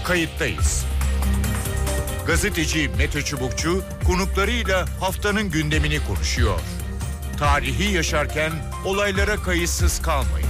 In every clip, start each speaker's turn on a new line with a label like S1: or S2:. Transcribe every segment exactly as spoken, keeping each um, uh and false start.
S1: Kayıttayız. Gazeteci Mete Çubukçu konuklarıyla haftanın gündemini konuşuyor. Tarihi yaşarken olaylara kayıtsız kalmayın.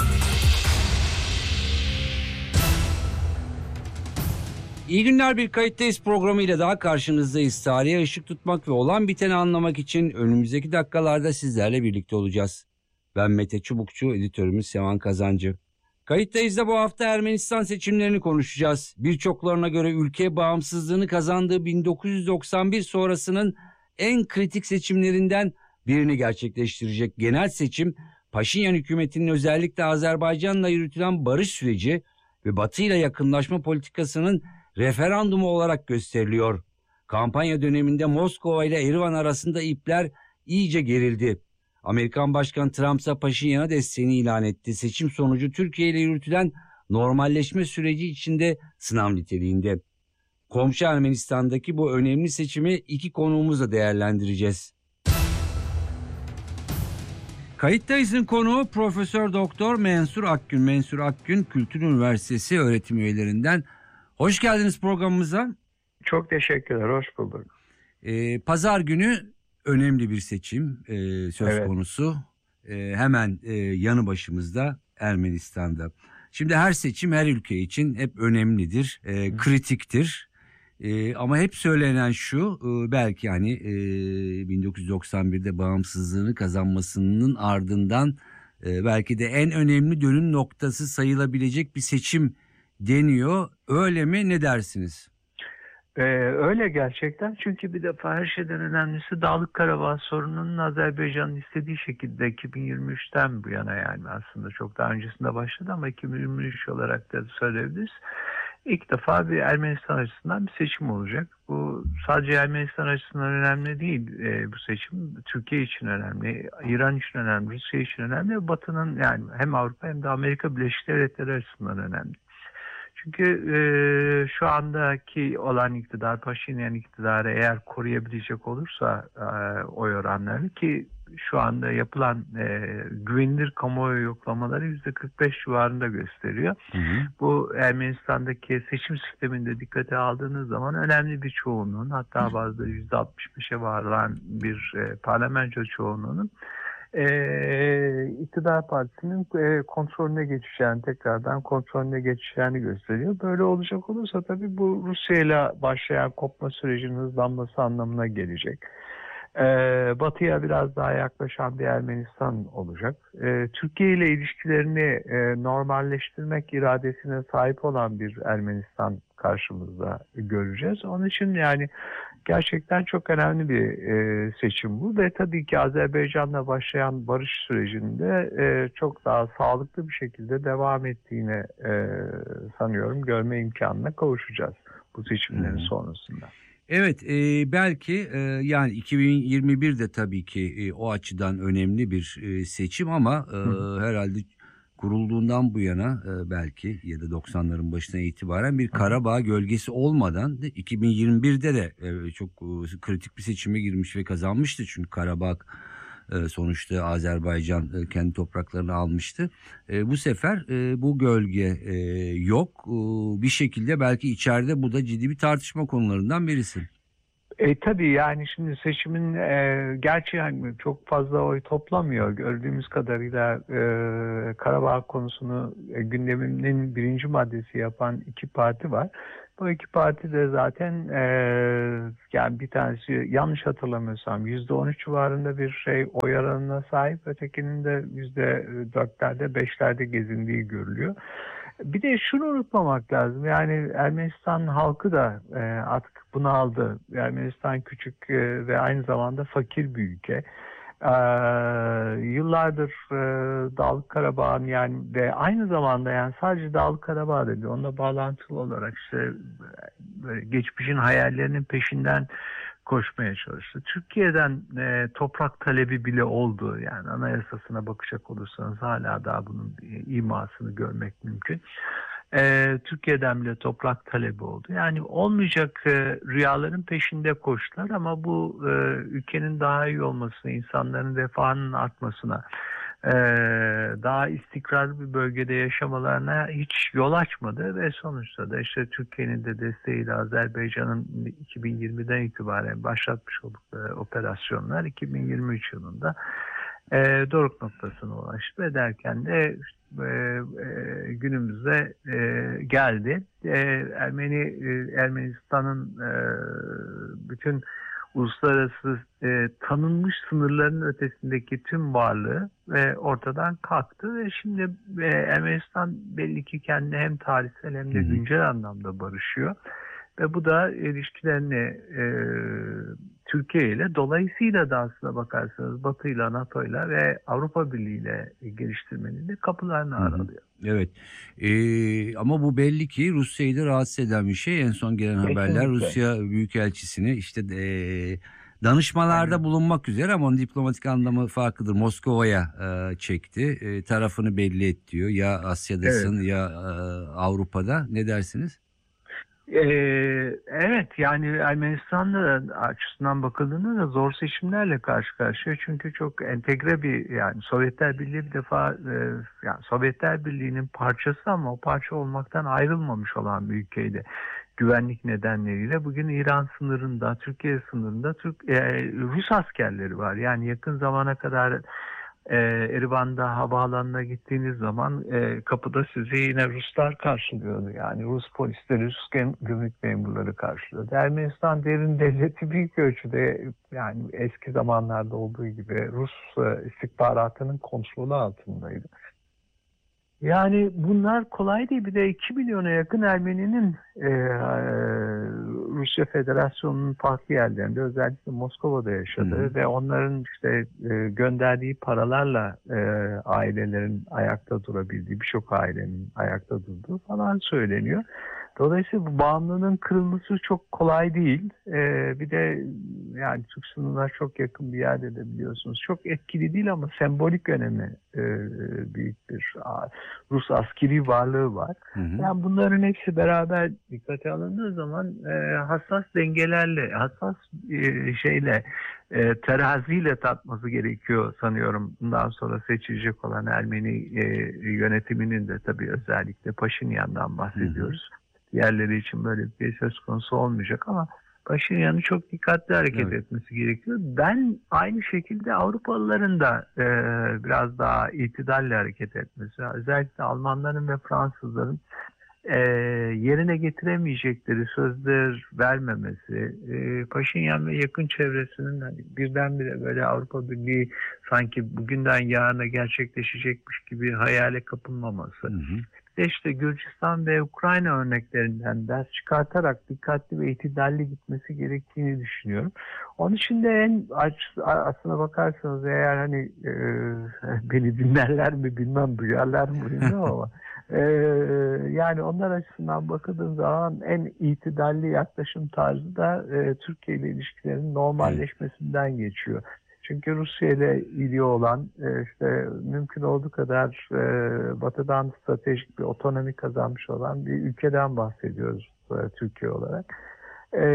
S2: İyi günler, bir Kayıttayız programıyla daha karşınızdayız. Tarihe ışık tutmak ve olan biteni anlamak için önümüzdeki dakikalarda sizlerle birlikte olacağız. Ben Mete Çubukçu, editörümüz Sevan Kazancı. Kayıttayız'da bu hafta Ermenistan seçimlerini konuşacağız. Birçoklarına göre ülke bağımsızlığını kazandığı bin dokuz yüz doksan bir sonrasının en kritik seçimlerinden birini gerçekleştirecek. Genel seçim, Paşinyan hükümetinin özellikle Azerbaycan'la yürütülen barış süreci ve Batı ile yakınlaşma politikasının referandumu olarak gösteriliyor. Kampanya döneminde Moskova ile Erivan arasında ipler iyice gerildi. Amerikan Başkanı Trump ise Paşinyan'a desteğini ilan etti. Seçim sonucu Türkiye ile yürütülen normalleşme süreci içinde sınav niteliğinde. Komşu Ermenistan'daki bu önemli seçimi iki konuğumuzla değerlendireceğiz. Kayıttayız'ın konuğu Profesör Doktor Mensur Akgün. Mensur Akgün, Kültür Üniversitesi öğretim üyelerinden. Hoş geldiniz programımıza.
S3: Çok teşekkürler, hoş bulduk.
S2: Ee, Pazar günü önemli bir seçim e, söz evet. konusu. E, hemen e, yanı başımızda Ermenistan'da. Şimdi her seçim her ülke için hep önemlidir, e, kritiktir. E, ama hep söylenen şu, e, belki hani e, bin dokuz yüz doksan birde bağımsızlığını kazanmasının ardından e, belki de en önemli dönüm noktası sayılabilecek bir seçim deniyor. Öyle mi? Ne dersiniz?
S3: Ee, öyle gerçekten, çünkü bir defa her şeyden önemlisi Dağlık Karabağ sorununun Azerbaycan'ın istediği şekilde iki bin yirmi üçten bu yana, yani aslında çok daha öncesinde başladı ama iki bin yirmi üç olarak da söyleyebiliriz. İlk defa bir Ermenistan açısından bir seçim olacak. Bu sadece Ermenistan açısından önemli değil e, bu seçim. Türkiye için önemli, İran için önemli, Rusya için önemli. Batı'nın, yani hem Avrupa hem de Amerika Birleşik Devletleri açısından önemli. Çünkü e, şu andaki olan iktidar, Paşinyan iktidarı eğer koruyabilecek olursa e, oy oranları, ki şu anda yapılan e, güvenilir kamuoyu yoklamaları yüzde kırk beş civarında gösteriyor. Hı hı. Bu Ermenistan'daki seçim sisteminde dikkate aldığınız zaman önemli bir çoğunluğun, hatta bazıları yüzde altmış beşe varan bir e, parlamento çoğunluğunun Ee, iktidar partisinin e, kontrolüne geçeceğini, tekrardan kontrolüne geçeceğini gösteriyor. Böyle olacak olursa tabii bu Rusya ile başlayan kopma sürecinin hızlanması anlamına gelecek. Ee, Batı'ya biraz daha yaklaşan bir Ermenistan olacak. Ee, Türkiye ile ilişkilerini e, normalleştirmek iradesine sahip olan bir Ermenistan karşımızda göreceğiz. Onun için yani gerçekten çok önemli bir e, seçim bu ve tabii ki Azerbaycan'la başlayan barış sürecinde e, çok daha sağlıklı bir şekilde devam ettiğini e, sanıyorum görme imkanına kavuşacağız bu seçimlerin hmm. sonrasında.
S2: Evet, e, belki e, yani iki bin yirmi birde tabii ki e, o açıdan önemli bir e, seçim ama e, herhalde kurulduğundan bu yana e, belki ya da doksanların başına itibaren bir Karabağ gölgesi olmadan iki bin yirmi birde de e, çok e, kritik bir seçime girmiş ve kazanmıştı. Çünkü Karabağ e, sonuçta Azerbaycan e, kendi topraklarını almıştı. E, bu sefer e, bu gölge e, yok. E, bir şekilde belki içeride bu da ciddi bir tartışma konularından birisi.
S3: E tabii yani şimdi seçimin e, gerçi yani çok fazla oy toplamıyor. Gördüğümüz kadarıyla e, Karabağ konusunu e, gündeminin birinci maddesi yapan iki parti var. Bu iki parti de zaten e, yani bir tanesi, yanlış hatırlamıyorsam yüzde on üç civarında bir şey oy oranına sahip. Ötekinin de yüzde dörtlerde beşlerde gezindiği görülüyor. Bir de şunu unutmamak lazım. Yani Ermenistan halkı da e, artık bunaldı. Ermenistan küçük e, ve aynı zamanda fakir bir ülke. E, yıllardır e, Dağlık Karabağ'ın yani ve aynı zamanda yani sadece Dağlık Karabağ dedi. Onunla bağlantılı olarak işte böyle geçmişin hayallerinin peşinden koşmaya çalıştı. Türkiye'den e, toprak talebi bile oldu. Yani anayasasına bakacak olursanız hala daha bunun imasını görmek mümkün. E, Türkiye'den bile toprak talebi oldu. Yani olmayacak e, rüyaların peşinde koştular ama bu e, ülkenin daha iyi olmasına, insanların refahının artmasına, daha istikrarlı bir bölgede yaşamalarına hiç yol açmadı ve sonuçta da işte Türkiye'nin de desteğiyle Azerbaycan'ın iki bin yirmiden itibaren başlatmış oldukları operasyonlar iki bin yirmi üç yılında e, doruk noktasına ulaştı ve derken de e, e, günümüze e, geldi. E, Ermeni e, Ermenistan'ın e, bütün uluslararası e, tanınmış sınırların ötesindeki tüm varlığı e, ortadan kalktı ve şimdi e, Ermenistan belli ki kendine hem tarihsel hem de güncel anlamda barışıyor. Ve bu da ilişkilerini e, Türkiye ile, dolayısıyla da aslına bakarsanız Batı ile, NATO ile ve Avrupa Birliği ile geliştirmenin de kapılarını aralıyor.
S2: Evet, ee, ama bu belli ki Rusya'yı da rahatsız eden bir şey. En son gelen
S3: Kesinlikle.
S2: haberler Rusya Büyükelçisini işte ee, danışmalarda
S3: Aynen.
S2: bulunmak üzere, ama onun diplomatik anlamı farklıdır, Moskova'ya e, çekti. E, tarafını belli et diyor. Ya Asya'dasın,
S3: Evet.
S2: ya e, Avrupa'da. Ne dersiniz?
S3: Ee, evet, yani Ermenistan'da açısından bakıldığında da zor seçimlerle karşı karşıya, çünkü çok entegre bir, yani Sovyetler Birliği bir defa e, yani Sovyetler Birliği'nin parçası ama o parça olmaktan ayrılmamış olan bir ülkeydi. Güvenlik nedenleriyle bugün İran sınırında, Türkiye sınırında Türk e, Rus askerleri var. Yani yakın zamana kadar E, Erivan'da havaalanına gittiğiniz zaman e, kapıda sizi yine Ruslar karşılıyordu. Yani Rus polisleri, Rus gümrük memurları karşılıyordu. Ermenistan derin devleti büyük ölçüde, yani eski zamanlarda olduğu gibi Rus e, istihbaratının kontrolü altındaydı. Yani bunlar kolay değil. Bir de iki milyona yakın Ermeninin e, Rusya Federasyonu'nun farklı yerlerinde, özellikle Moskova'da yaşadığı
S2: Hı hı.
S3: ve onların işte e, gönderdiği paralarla e, ailelerin ayakta durabildiği, birçok ailenin ayakta durduğu falan söyleniyor. Dolayısıyla bu bağımlılığın kırılması çok kolay değil. Ee, bir de yani Türk sınırına çok yakın bir yerde de biliyorsunuz. Çok etkili değil ama sembolik önemi e, büyük bir a, Rus askeri varlığı var.
S2: Hı hı.
S3: Yani bunların hepsi beraber dikkate alındığı zaman e, hassas dengelerle, hassas e, şeyle, e, teraziyle tatması gerekiyor sanıyorum. Bundan sonra seçilecek olan Ermeni e, yönetiminin de tabii özellikle Paşinyan'dan bahsediyoruz. Hı hı. Diğerleri için böyle bir şey söz konusu olmayacak ama Paşinyan'ın çok dikkatli hareket evet. etmesi gerekiyor. Ben aynı şekilde Avrupalıların da e, biraz daha itidalle hareket etmesi, özellikle Almanların ve Fransızların e, yerine getiremeyecekleri sözler vermemesi, e, Paşinyan ve yakın çevresinin hani birdenbire böyle Avrupa Birliği sanki bugünden yarına gerçekleşecekmiş gibi hayale kapılmaması. Hı hı. İşte Gürcistan ve Ukrayna örneklerinden ders çıkartarak dikkatli ve itidalli gitmesi gerektiğini düşünüyorum. Onun için de en aslına bakarsanız eğer hani e, beni dinlerler mi bilmem, duyarlar mı bilmem ama e, yani onlar açısından bakıldığım zaman en itidalli yaklaşım tarzı da e, Türkiye ile ilişkilerin normalleşmesinden geçiyor. Çünkü Rusya ile ilgili olan işte mümkün olduğu kadar e, Batı'dan stratejik bir otonomi kazanmış olan bir ülkeden bahsediyoruz e, Türkiye olarak. E,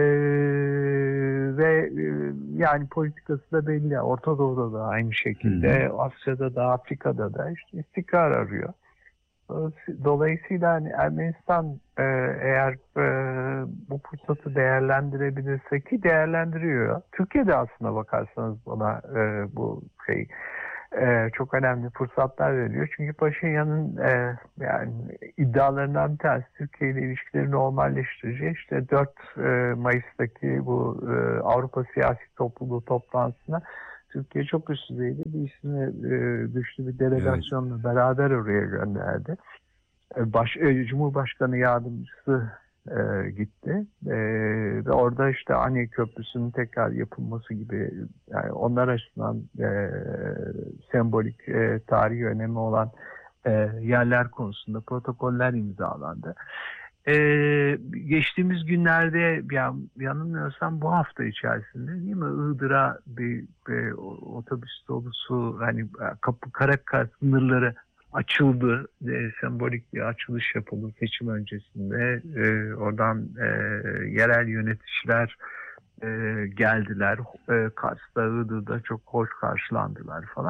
S3: ve e, yani politikası da belli. Orta Doğu'da da aynı şekilde, hmm. Asya'da da, Afrika'da da işte istikrar arıyor. Dolayısıyla hani Ermenistan e, eğer e, bu fırsatı değerlendirebilirse, ki değerlendiriyor. Türkiye'de aslına bakarsanız bana e, bu şey e, çok önemli fırsatlar veriyor. Çünkü Paşinyan'ın e, yani iddialarından bir tanesi Türkiye ile ilişkileri normalleştireceği. İşte dört Mayıs'taki bu e, Avrupa Siyasi Topluluğu toplantısına Türkiye çok üst düzeyde bir ismi e, güçlü bir delegasyonla evet. beraber oraya gönderdi. E, baş, e, Cumhurbaşkanı yardımcısı e, gitti e, ve orada işte Ani Köprüsü'nün tekrar yapılması gibi, yani onlar açısından e, sembolik e, tarihi önemi olan e, yerler konusunda protokoller imzalandı. Ee, geçtiğimiz günlerde ya, yanılmıyorsam bu hafta içerisinde değil mi Iğdır'a bir, bir otobüs dolusu hani kapı Karakar sınırları açıldı. E, sembolik bir açılış yapıldı seçim öncesinde. E, oradan e, yerel yöneticiler e, geldiler. E, Kars'ta, Iğdır'da çok hoş karşılandılar falan.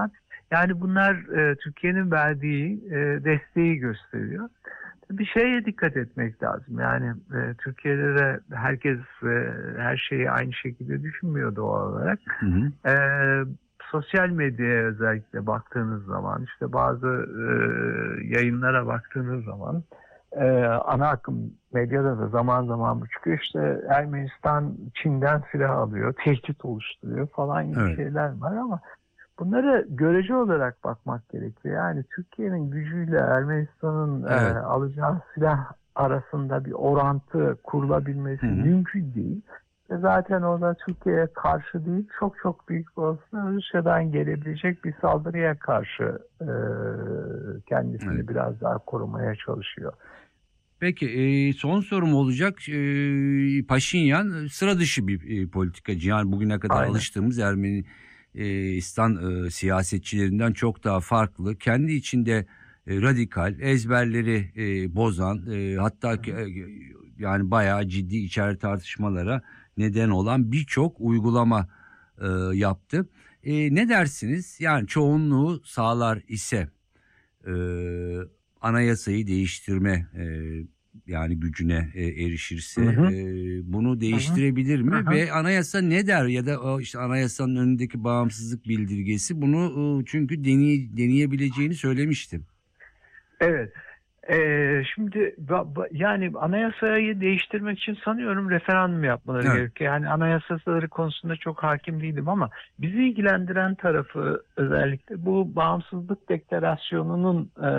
S3: Yani bunlar e, Türkiye'nin verdiği e, desteği gösteriyor. Bir şeye dikkat etmek lazım. Yani e, Türkiye'de de herkes e, her şeyi aynı şekilde düşünmüyor doğal olarak.
S2: Hı hı.
S3: E, sosyal medyaya özellikle baktığınız zaman, işte bazı e, yayınlara baktığınız zaman, e, ana akım medyada da zaman zaman bu çıkıyor. İşte Ermenistan Çin'den silah alıyor, tehdit oluşturuyor falan gibi
S2: Evet.
S3: şeyler var ama bunları görece olarak bakmak gerekiyor. Yani Türkiye'nin gücüyle Ermenistan'ın
S2: Evet.
S3: e, alacağı silah arasında bir orantı kurulabilmesi
S2: Hı hı.
S3: mümkün değil. Ve zaten orada Türkiye'ye karşı değil, çok çok büyük bir olasılıkla Rusya'dan gelebilecek bir saldırıya karşı e, kendisini
S2: Evet.
S3: biraz daha korumaya çalışıyor.
S2: Peki e, son sorum olacak. E, Paşinyan sıra dışı bir e, politikacı. Yani bugüne kadar
S3: Aynen.
S2: alıştığımız Ermenistan e, siyasetçilerinden çok daha farklı. Kendi içinde e, radikal, ezberleri e, bozan, e, hatta e, yani bayağı ciddi içeri tartışmalara neden olan birçok uygulama e, yaptı. E, ne dersiniz? Yani çoğunluğu sağlar ise e, anayasayı değiştirme e, yani gücüne e, erişirse
S3: Hı hı.
S2: e, bunu değiştirebilir
S3: Hı
S2: mi
S3: hı.
S2: ve anayasa ne der ya da o işte anayasanın önündeki bağımsızlık bildirgesi bunu e, çünkü deney, deneyebileceğini söylemiştim.
S3: Evet. Ee, şimdi ba- ba- yani anayasayı değiştirmek için sanıyorum referandum yapmaları
S2: Evet.
S3: gerekiyor. Yani anayasaları konusunda çok hakim değilim ama bizi ilgilendiren tarafı özellikle bu bağımsızlık deklarasyonunun e,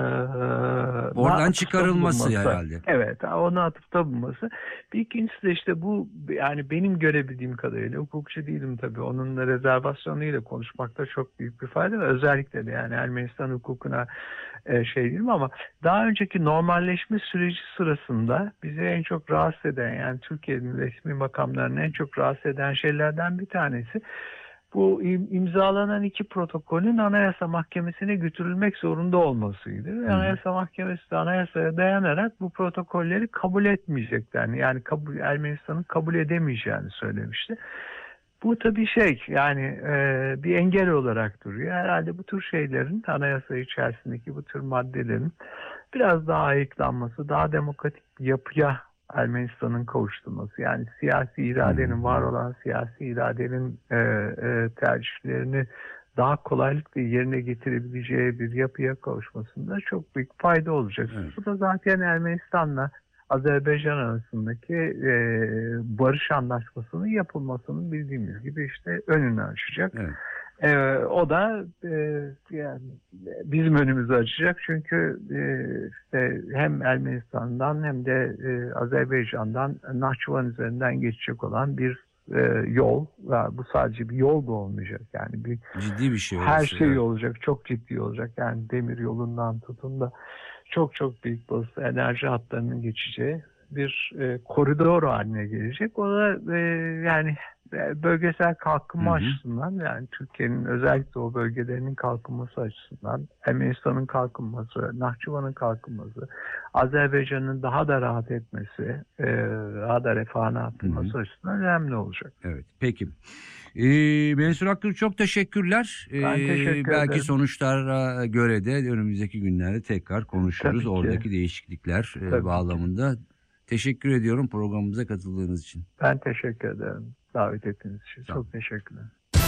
S3: na
S2: Oradan
S3: atıfta
S2: çıkarılması
S3: bulunması.
S2: herhalde.
S3: Evet, ona atıfta bulunması. Bir ikincisi de işte bu, yani benim görebildiğim kadarıyla, hukukçu değilim tabii, onunla rezervasyonuyla konuşmakta çok büyük bir fayda var. Özellikle de yani Ermenistan hukukuna e, şey değilim ama daha önceki normalleşme süreci sırasında bizi en çok rahatsız eden, yani Türkiye'nin resmi makamlarını en çok rahatsız eden şeylerden bir tanesi bu imzalanan iki protokolün Anayasa Mahkemesi'ne götürülmek zorunda olmasıydı.
S2: Hı.
S3: Anayasa Mahkemesi de anayasaya dayanarak bu protokolleri kabul etmeyeceklerini, yani kabul, Ermenistan'ın kabul edemeyeceğini söylemişti. Bu tabii şey, yani e, bir engel olarak duruyor. Herhalde bu tür şeylerin, anayasa içerisindeki bu tür maddelerin biraz daha ayıklanması, daha demokratik bir yapıya Ermenistan'ın kavuşturması, yani siyasi iradenin, var olan siyasi iradenin e, e, tercihlerini daha kolaylıkla yerine getirebileceği bir yapıya kavuşmasında çok büyük fayda olacak.
S2: Evet.
S3: Bu da zaten Ermenistan'la Azerbaycan arasındaki e, barış anlaşmasının yapılmasının bildiğimiz gibi işte önünü açacak.
S2: Evet.
S3: E, o da e, yani bizim önümüzü açacak çünkü e, işte hem Ermenistan'dan hem de e, Azerbaycan'dan Nahçıvan üzerinden geçecek olan bir e, yol. Bu sadece bir yol da olmayacak, yani bir
S2: Ciddi bir şey
S3: her
S2: orası.
S3: şey
S2: Evet.
S3: olacak, çok ciddi olacak. Yani demir yolundan tutun da çok çok büyük boyutlu enerji hatlarının geçeceği bir e, koridor haline gelecek. O da e, yani e, bölgesel kalkınma
S2: Hı hı.
S3: açısından, yani Türkiye'nin özellikle o bölgelerinin kalkınması açısından, Ermenistan'ın kalkınması, Nahçıvan'ın kalkınması, Azerbaycan'ın daha da rahat etmesi, e, daha da refahına atılması açısından önemli olacak.
S2: Evet. Peki. Ee, Mensur Akgül çok teşekkürler. Ee,
S3: Ben teşekkür
S2: belki
S3: ederim.
S2: sonuçlara göre de önümüzdeki günlerde tekrar konuşuruz.
S3: Tabii ki.
S2: Oradaki değişiklikler e,
S3: Tabii
S2: bağlamında. Teşekkür ediyorum programımıza katıldığınız için.
S3: Ben teşekkür ederim davet ettiğiniz için.
S2: Sağ olun.
S3: Çok teşekkürler.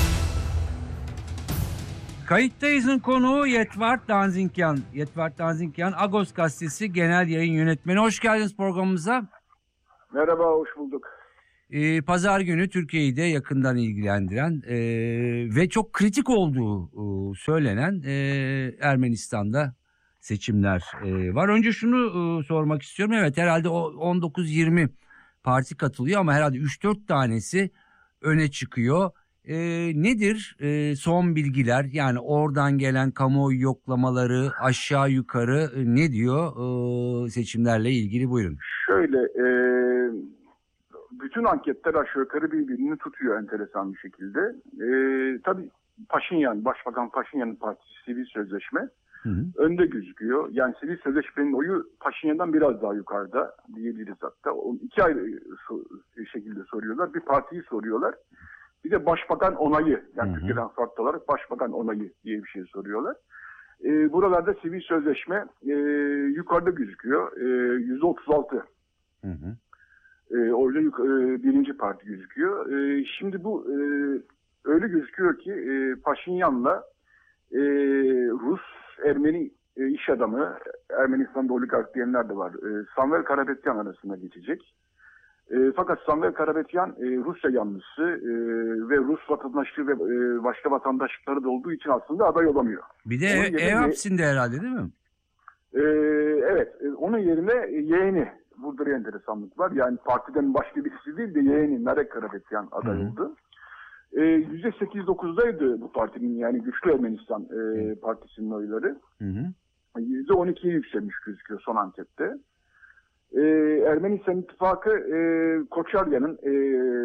S2: Kayıttayız'ın konuğu Yetvart Danzinkyan. Yetvart Danzinkyan, Agos Gazetesi Genel Yayın Yönetmeni. Hoş geldiniz programımıza.
S4: Merhaba, hoş bulduk.
S2: Ee, Pazar günü Türkiye'yi de yakından ilgilendiren e, ve çok kritik olduğu e, söylenen e, Ermenistan'da seçimler e, var. Önce şunu e, sormak istiyorum. Evet, herhalde o on dokuz yirmi parti katılıyor ama herhalde üç dört tanesi öne çıkıyor. E, nedir e, son bilgiler? Yani oradan gelen kamuoyu yoklamaları aşağı yukarı e, ne diyor e, seçimlerle ilgili? Buyurun.
S4: Şöyle, e, bütün anketler aşağı yukarı birbirini tutuyor enteresan bir şekilde. E, tabii Paşinyan, Başbakan Paşinyan'ın partisi Sivil Sözleşme
S2: Hı hı.
S4: önde gözüküyor. Yani Sivil Sözleşme'nin oyu Paşinyan'dan biraz daha yukarıda diyebiliriz hatta. O iki ayrı şekilde soruyorlar. Bir partiyi soruyorlar. Bir de başbakan onayı. Yani
S2: Hı hı.
S4: Türkiye'den farklı olarak başbakan onayı diye bir şey soruyorlar. E, buralarda sivil sözleşme e, yukarıda gözüküyor. E, yüzde otuz altı.
S2: Hı hı.
S4: E, orada yuk- e, birinci parti gözüküyor. E, şimdi bu e, öyle gözüküyor ki e, Paşinyan'la e, Rus, Ermeni e, iş adamı, Ermenistan'da oligark diyenler de var. E, Samvel Karapetyan arasında geçecek. E, fakat Samvel Karapetyan e, Rusya yanlısı e, ve Rus vatandaşlığı ve e, başka vatandaşlıkları da olduğu için aslında aday olamıyor.
S2: Bir de
S4: Onun
S2: ev,
S4: yerine
S2: ev
S4: ye-
S2: hapsinde herhalde değil mi?
S4: e, evet, e, onun yerine yeğeni. Burada bir enteresanlık var. Yani partiden başka birisi değil de yeğeni Narek Karapetyan aday
S2: Hı hı.
S4: oldu. E, yüzde sekiz dokuzdaydı bu partinin, yani Güçlü Ermenistan e, partisinin oyları.
S2: Hı hı.
S4: yüzde on ikiye yükselmiş gözüküyor son ankette. Ee, Ermenistan İttifakı e, Koçarya'nın e,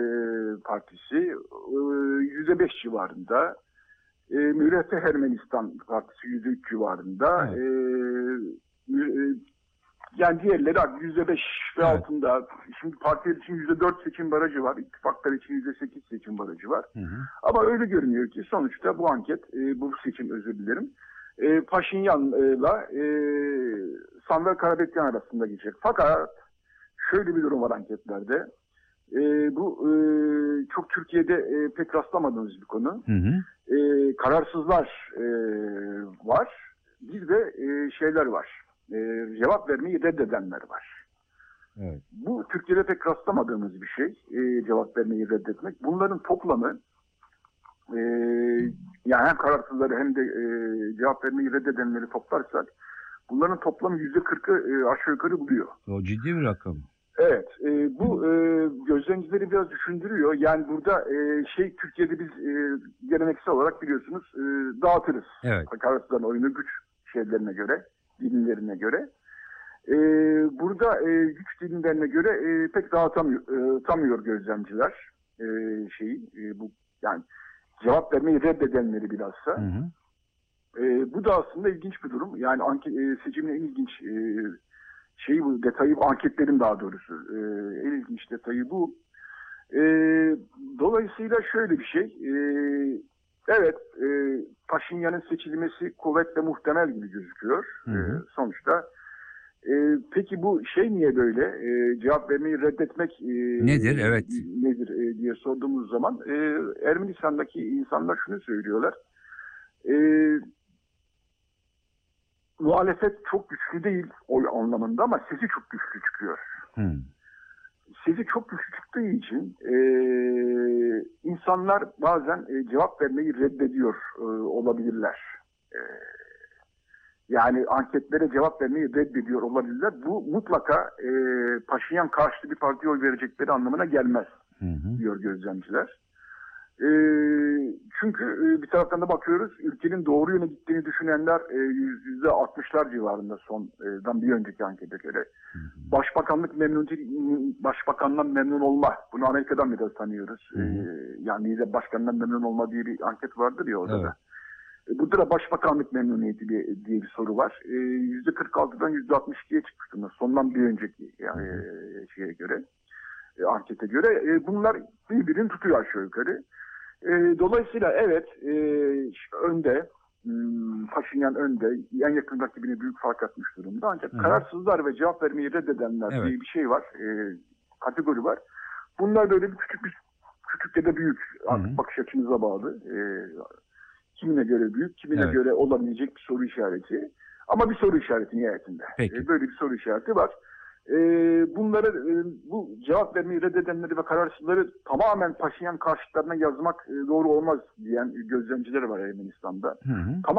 S4: partisi e, yüzde beş civarında. E, Müreffeh Ermenistan partisi yüzde üç civarında.
S2: Evet.
S4: E, mü- e, yani diğerleri yüzde beş ve
S2: Evet.
S4: altında. Şimdi partiler için yüzde dört seçim barajı var. İttifaklar için yüzde sekiz seçim barajı var.
S2: Hı hı.
S4: Ama öyle görünüyor ki sonuçta bu anket, e, bu seçim özür dilerim, e, Paşinyan'la e, Samvel Karapetyan arasında geçecek. Fakat şöyle bir durum var anketlerde. E, bu e, çok Türkiye'de e, pek rastlamadığımız bir konu.
S2: Hı hı.
S4: E, kararsızlar e, var. Bir de e, şeyler var. E, cevap vermeyi reddedenler var.
S2: Evet.
S4: Bu Türkiye'de pek rastlamadığımız bir şey. E, cevap vermeyi reddetmek. Bunların toplamı e, yani hem kararsızları hem de e, cevap vermeyi reddedenleri toplarsak bunların toplamı yüzde kırkı e, aşağı yukarı buluyor.
S2: O ciddi bir rakam.
S4: Evet, e, bu e, gözlemcileri biraz düşündürüyor. Yani burada e, şey Türkiye'de biz e, geleneksel olarak biliyorsunuz e, dağıtırız.
S2: Evet.
S4: Kararsızların oyunu güç şeylerine göre, dilimlerine göre. E, burada e, güç dilimlerine göre e, pek dağıtamıyor e, tamıyor gözlemciler e, şeyi e, bu yani cevap vermeyi reddedenleri bilhassa.
S2: Hı hı.
S4: E, bu da aslında ilginç bir durum. Yani anket, e, seçimin en ilginç e, şeyi bu detayı, anketlerin daha doğrusu e, en ilginç detayı bu. E, dolayısıyla şöyle bir şey. E, evet, e, Paşinyan'ın seçilmesi kuvvetle muhtemel gibi gözüküyor.
S2: Hı hı.
S4: E, sonuçta. E, peki bu şey niye böyle? E, cevap vermeyi reddetmek e,
S2: Nedir? Evet.
S4: nedir e, diye sorduğumuz zaman e, Ermenistan'daki insanlar şunu söylüyorlar. E, muhalefet çok güçlü değil oy anlamında ama sesi çok güçlü çıkıyor.
S2: Hı.
S4: Sesi çok güçlü çıktığı için e, insanlar bazen e, cevap vermeyi reddediyor e, olabilirler. E, yani anketlere cevap vermeyi reddediyor olabilirler. Bu mutlaka e, Paşinyan karşıtı bir partiye oy verecekleri anlamına gelmez
S2: Hı hı.
S4: diyor gözlemciler. E, çünkü e, bir taraftan da bakıyoruz ülkenin doğru yöne gittiğini düşünenler e, yüzde altmışlar civarında sondan bir önceki ankete göre.
S2: Hı hı.
S4: Başbakanlık memnun değil, başbakandan memnun olma. Bunu Amerika'dan biraz tanıyoruz.
S2: Hı hı.
S4: E, yani de başkandan memnun olma diye bir anket vardır ya orada
S2: Evet.
S4: da. E, burada da başbakanlık memnuniyeti diye, diye bir soru var. E, yüzde kırk altıdan yüzde altmış ikiye çıkmış durumda. Sondan bir önceki yani e, şeye göre, e, ankete göre. E, bunlar birbirini tutuyor aşağı yukarı. E, dolayısıyla evet e, önde, hmm, Paşinyan önde, en yakın rakibine büyük fark atmış durumda. Ancak
S2: Hı.
S4: kararsızlar ve cevap vermeyi reddedenler
S2: Evet.
S4: diye bir şey var, e, kategori var. Bunlar böyle bir küçük bir küçük ya da büyük artık
S2: Hı.
S4: bakış açınıza bağlı. E, kimine göre büyük, kimine
S2: Evet.
S4: göre olabilecek bir soru işareti. Ama bir soru işareti nihayetinde.
S2: Peki.
S4: E, böyle bir soru işareti var. E, bunları, e, bu cevap vermeyi reddedenleri ve kararsızları tamamen Paşinyan karşıtlarına yazmak e, doğru olmaz diyen gözlemciler var Ermenistan'da.
S2: Hı hı.